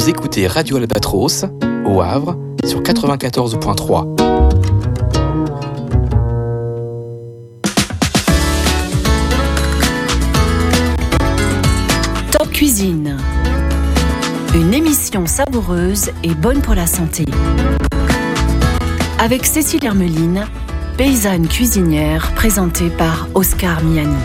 Vous écoutez Radio Albatros, au Havre, sur 94.3. Top Cuisine. Une émission savoureuse et bonne pour la santé. Avec Cécile Hermeline, paysanne cuisinière, présentée par Oscar Miani.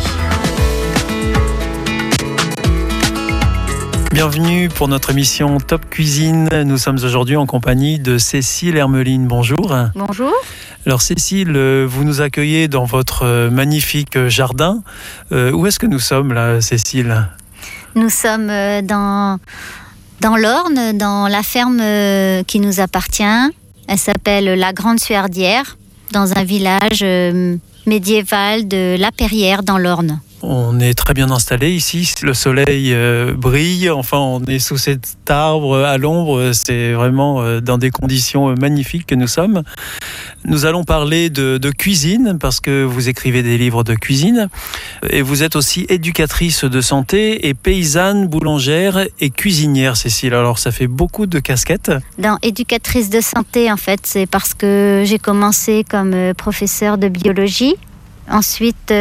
Bienvenue pour notre émission Top Cuisine. Nous sommes aujourd'hui en compagnie de Cécile Hermeline. Bonjour. Bonjour. Alors Cécile, vous nous accueillez dans votre magnifique jardin. Où est-ce que nous sommes là, Cécile ? Nous sommes dans l'Orne, dans la ferme qui nous appartient. Elle s'appelle la Grande Suardière, dans un village médiéval de La Perrière, dans l'Orne. On est très bien installé ici, le soleil brille, enfin on est sous cet arbre à l'ombre, c'est vraiment dans des conditions magnifiques que nous sommes. Nous allons parler de cuisine parce que vous écrivez des livres de cuisine et vous êtes aussi éducatrice de santé et paysanne, boulangère et cuisinière, Cécile. Alors ça fait beaucoup de casquettes. Dans éducatrice de santé, en fait, c'est parce que j'ai commencé comme professeure de biologie, ensuite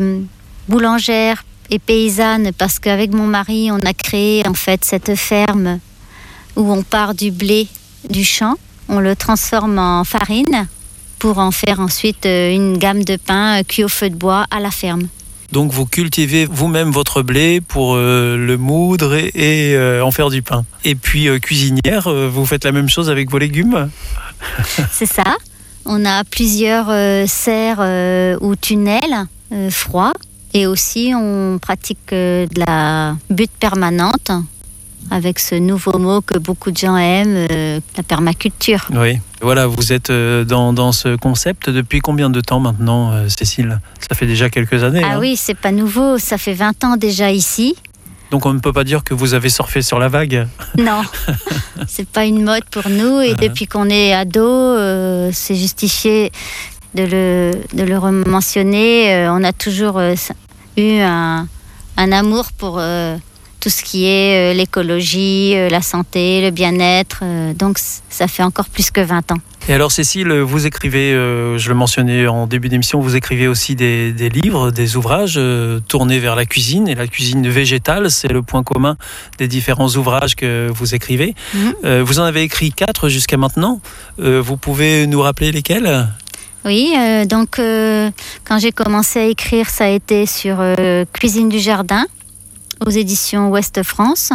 boulangère et paysanne parce qu'avec mon mari, on a créé en fait cette ferme où on part du blé du champ, on le transforme en farine pour en faire ensuite une gamme de pain cuit au feu de bois à la ferme. Donc vous cultivez vous-même votre blé pour le moudre et en faire du pain. Et puis cuisinière, vous faites la même chose avec vos légumes ? C'est ça. On a plusieurs serres ou tunnels froids. Et aussi, on pratique de la butte permanente avec ce nouveau mot que beaucoup de gens aiment, la permaculture. Oui, voilà, vous êtes dans ce concept depuis combien de temps maintenant, Cécile ? Ça fait déjà quelques années. Ah oui, c'est pas nouveau, ça fait 20 ans déjà ici. Donc on ne peut pas dire que vous avez surfé sur la vague ? Non, c'est pas une mode pour nous. Et depuis qu'on est ado, c'est justifié de le rementionner. On a toujours eu un amour pour tout ce qui est l'écologie, la santé, le bien-être. Donc ça fait encore plus que 20 ans. Et alors Cécile, vous écrivez, je le mentionnais en début d'émission, vous écrivez aussi des livres, des ouvrages tournés vers la cuisine et la cuisine végétale. C'est le point commun des différents ouvrages que vous écrivez. Vous en avez écrit 4 jusqu'à maintenant. Vous pouvez nous rappeler lesquels ? Oui, donc quand j'ai commencé à écrire, ça a été sur Cuisine du jardin aux éditions Ouest France.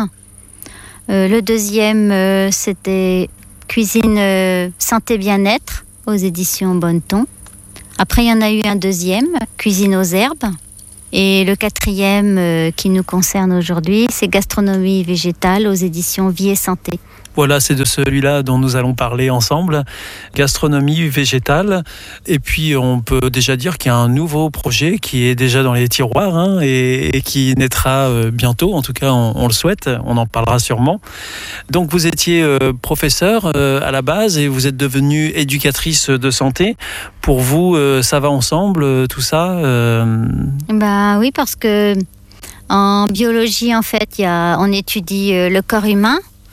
Le deuxième, c'était Cuisine santé bien-être aux éditions Bonneton. Après, il y en a eu un deuxième, Cuisine aux herbes. Et le quatrième qui nous concerne aujourd'hui, c'est Gastronomie végétale aux éditions Vie et Santé. Voilà, c'est de celui-là dont nous allons parler ensemble, gastronomie végétale. Et puis, on peut déjà dire qu'il y a un nouveau projet qui est déjà dans les tiroirs et qui naîtra bientôt. En tout cas, on le souhaite, on en parlera sûrement. Donc, vous étiez professeur à la base et vous êtes devenue éducatrice de santé. Pour vous, ça va ensemble, tout ça Oui, parce que en biologie, en fait, on étudie le corps humain.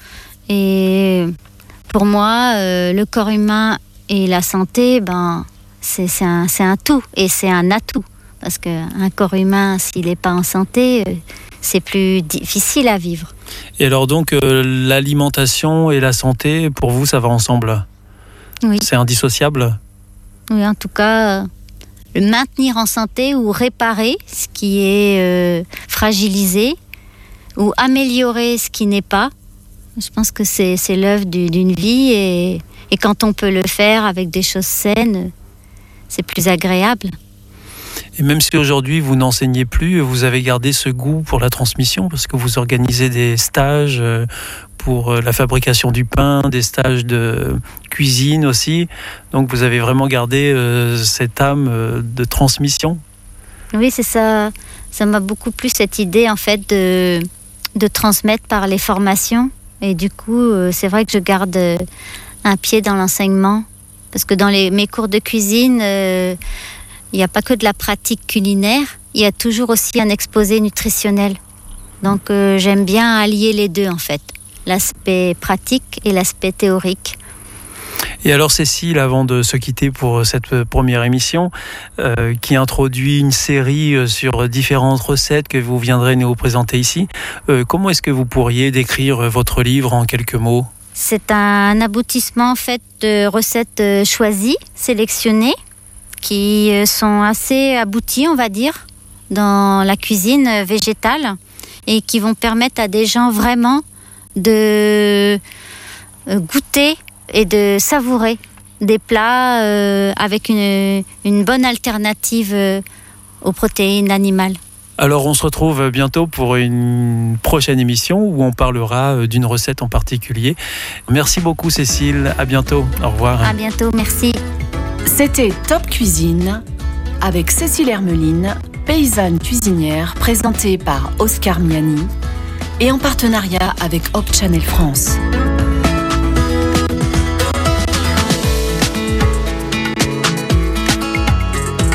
Et pour moi, le corps humain et la santé, c'est un tout et c'est un atout. Parce qu'un corps humain, s'il n'est pas en santé, c'est plus difficile à vivre. Et alors donc, l'alimentation et la santé, pour vous, ça va ensemble ? Oui. C'est indissociable ? Oui, en tout cas, le maintenir en santé ou réparer ce qui est fragilisé ou améliorer ce qui n'est pas. Je pense que c'est l'œuvre d'une vie et quand on peut le faire avec des choses saines, c'est plus agréable. Et même si aujourd'hui vous n'enseignez plus, vous avez gardé ce goût pour la transmission parce que vous organisez des stages pour la fabrication du pain, des stages de cuisine aussi. Donc vous avez vraiment gardé cette âme de transmission. Oui, c'est ça. Ça m'a beaucoup plu cette idée en fait de transmettre par les formations. Et du coup, c'est vrai que je garde un pied dans l'enseignement. Parce que dans mes cours de cuisine, il n'y a pas que de la pratique culinaire, il y a toujours aussi un exposé nutritionnel. Donc j'aime bien allier les deux en fait. l'aspect pratique et l'aspect théorique. Et alors Cécile, avant de se quitter pour cette première émission, qui introduit une série sur différentes recettes que vous viendrez nous présenter ici, comment est-ce que vous pourriez décrire votre livre en quelques mots ? C'est un aboutissement en fait de recettes choisies, sélectionnées, qui sont assez abouties, on va dire, dans la cuisine végétale et qui vont permettre à des gens vraiment de goûter et de savourer des plats avec une bonne alternative aux protéines animales. Alors on se retrouve bientôt pour une prochaine émission où on parlera d'une recette en particulier. Merci beaucoup Cécile, à bientôt, au revoir. À bientôt, merci. C'était Top Cuisine avec Cécile Hermeline, paysanne cuisinière, présentée par Oscar Miani et en partenariat avec Hope Channel France.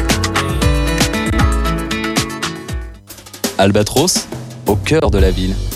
Albatros, au cœur de la ville.